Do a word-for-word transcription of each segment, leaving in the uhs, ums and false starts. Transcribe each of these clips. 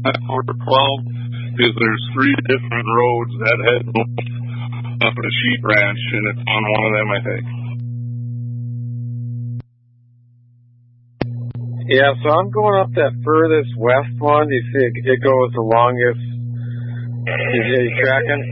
four twelve is there's three different roads that head up at a sheep ranch, and it's on one of them, I think. Yeah, so I'm going up that furthest west one. You see it, it goes the longest. Is are you tracking?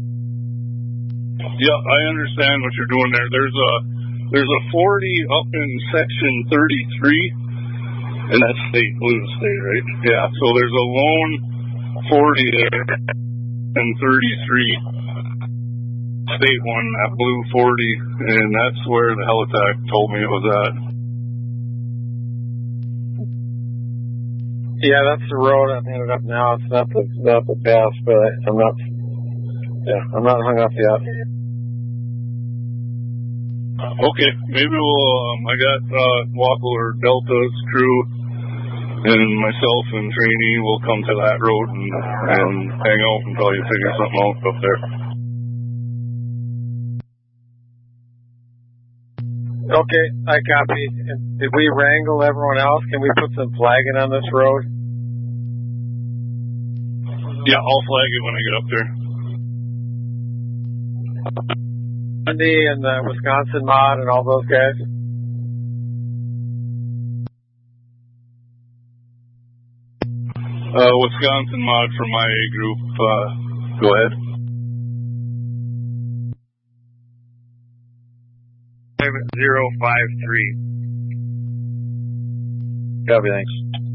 Yeah, I understand what you're doing there. There's a there's a forty up in section thirty-three, and that's state, blue state, right? Yeah, so there's a lone forty there and thirty-three state one, that blue forty, and that's where the helitack told me it was at. Yeah, that's the road I'm headed up now. It's not the not the pass, but I, I'm not. Yeah, I'm not hung up yet. Okay, maybe we'll. Um, I got uh, Waffle or Delta's crew, and myself and trainee will come to that road and, and hang out until you figure something out up there. Okay, I copy. And did we wrangle everyone else? Can we put some flagging on this road? Yeah, I'll flag it when I get up there. Andy and the Wisconsin mod and all those guys? Uh, Wisconsin mod from my A group. Uh, go ahead. Zero five three. Copy, thanks.